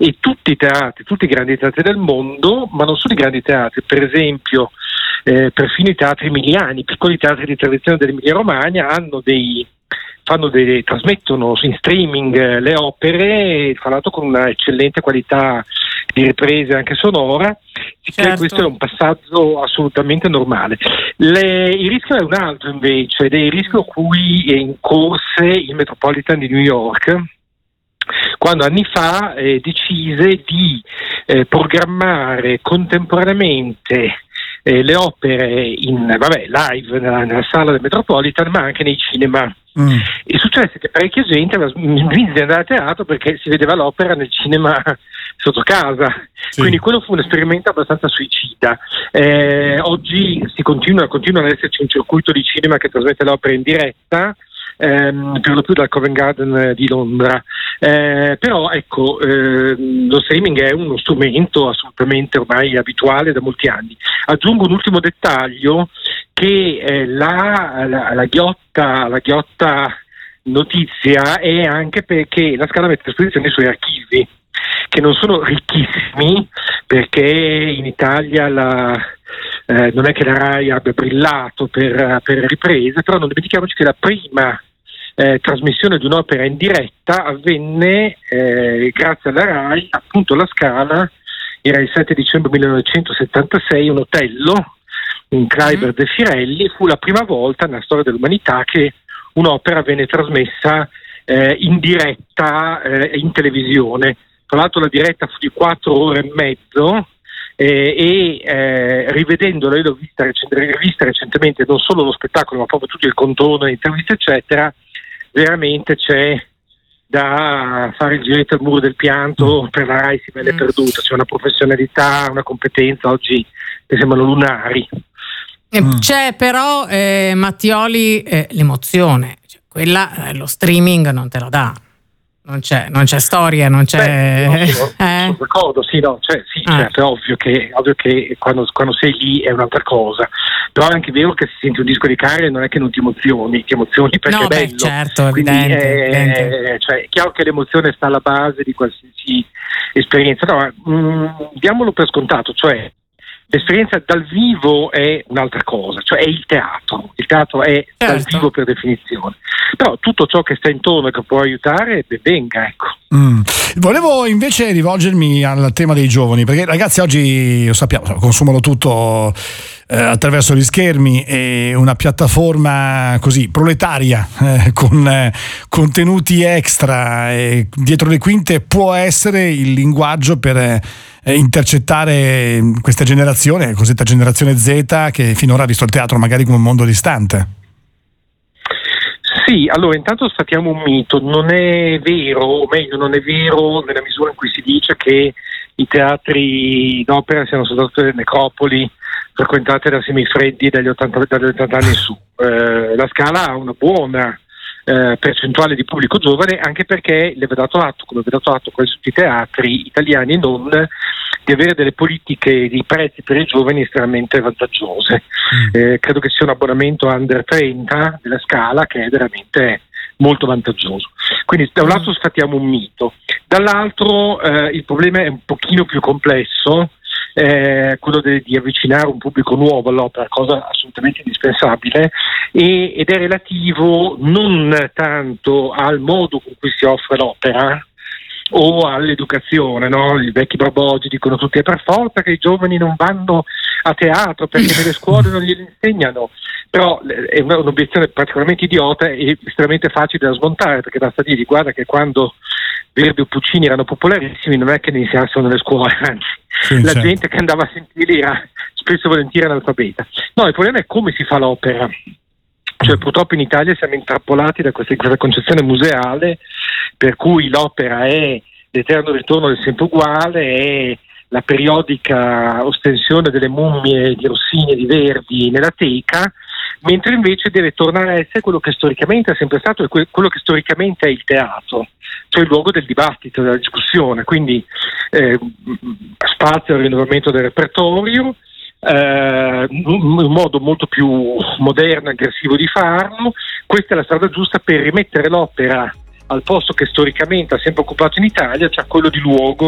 e tutti i teatri, tutti i grandi teatri del mondo, ma non solo i grandi teatri, per esempio perfino i teatri emiliani, piccoli teatri di tradizione dell'Emilia Romagna, trasmettono in streaming le opere, fra l'altro con una eccellente qualità di riprese anche sonora. Certo. Questo è un passaggio assolutamente normale. Il rischio è un altro invece, ed è il rischio cui è incorse il Metropolitan di New York, quando anni fa decise di programmare contemporaneamente le opere live nella sala del Metropolitan, ma anche nei cinema. E successe che parecchia gente aveva smesso di andare a teatro perché si vedeva l'opera nel cinema sotto casa. Sì. Quindi quello fu un esperimento abbastanza suicida. Oggi continua ad esserci un circuito di cinema che trasmette l'opera in diretta, per lo più dal Covent Garden di Londra, però ecco, lo streaming è uno strumento assolutamente ormai abituale da molti anni. Aggiungo un ultimo dettaglio, che la ghiotta notizia è anche perché la Scala mette a disposizione i suoi archivi, che non sono ricchissimi, perché in Italia non è che la RAI abbia brillato per riprese, però non dimentichiamoci che la prima trasmissione di un'opera in diretta avvenne grazie alla RAI, appunto la Scala, era il 7 dicembre 1976, un Otello in Kleiber de Firelli, fu la prima volta nella storia dell'umanità che un'opera venne trasmessa in diretta in televisione. Tra l'altro la diretta fu di 4 ore e mezzo, rivedendola, io l'ho vista recentemente, non solo lo spettacolo ma proprio tutto il contorno, le interviste eccetera, veramente c'è da fare il giretto al muro del pianto. Per la RAI si venne perduta, c'è una professionalità, una competenza oggi che sembrano lunari. C'è però Mattioli l'emozione, cioè, quella lo streaming non te la dà. Non c'è storia, non c'è. Sono d'accordo, certo, è ovvio che quando sei lì è un'altra cosa. Però è anche vero che se senti un disco di Carri non è che non ti emozioni perché è bello. Certo, quindi evidente. Cioè, è chiaro che l'emozione sta alla base di qualsiasi esperienza. No, diamolo per scontato, cioè l'esperienza dal vivo è un'altra cosa, cioè è il teatro è certo. Dal vivo per definizione, però tutto ciò che sta intorno e che può aiutare, ben venga, ecco. Volevo invece rivolgermi al tema dei giovani, perché ragazzi oggi, lo sappiamo, consumano tutto attraverso gli schermi, e una piattaforma così proletaria con contenuti extra dietro le quinte può essere il linguaggio per intercettare questa generazione, cosiddetta generazione Z, che finora ha visto il teatro magari come un mondo distante. Sì, allora intanto sfatiamo un mito, non è vero, o meglio non è vero nella misura in cui si dice che i teatri d'opera siano soltanto delle necropoli frequentate da semifreddi dagli 80 anni in su. La Scala ha una buona percentuale di pubblico giovane, anche perché le aveva dato atto, come aveva dato atto quasi tutti i teatri italiani e non, di avere delle politiche di prezzi per i giovani estremamente vantaggiose. Credo che sia un abbonamento under 30 della Scala che è veramente molto vantaggioso. Quindi da un lato sfattiamo un mito, dall'altro il problema è un pochino più complesso, quello di avvicinare un pubblico nuovo all'opera, cosa assolutamente indispensabile, ed è relativo non tanto al modo con cui si offre l'opera o all'educazione, no? I vecchi baboggi dicono tutti per forza che i giovani non vanno a teatro perché nelle scuole non glielo insegnano, però è un'obiezione particolarmente idiota e estremamente facile da smontare, perché basta dire guarda che quando Verdi o Puccini erano popolarissimi non è che ne insegnassero nelle scuole, anzi la gente che andava a sentirli era spesso e volentieri analfabeta. No, il problema è come si fa l'opera. Cioè purtroppo in Italia siamo intrappolati da questa concezione museale per cui l'opera è l'eterno ritorno del sempre uguale, è la periodica ostensione delle mummie di Rossini e di Verdi nella teca, mentre invece deve tornare a essere quello che storicamente è sempre stato e quello che storicamente è il teatro, cioè il luogo del dibattito, della discussione, quindi spazio al rinnovamento del repertorio, un modo molto più moderno e aggressivo di farlo. Questa è la strada giusta per rimettere l'opera al posto che storicamente ha sempre occupato in Italia, cioè quello di luogo